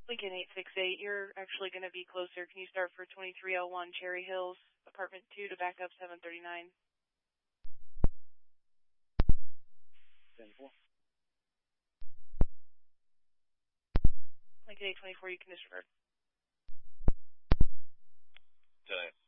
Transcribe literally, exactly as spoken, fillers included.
Lincoln eight six eight, you're actually going to be closer. Can you start for twenty-three oh one Cherry Hills, apartment two to back up seven thirty-nine? ten four. Lincoln eight twenty-four, you can disregard. ten eight.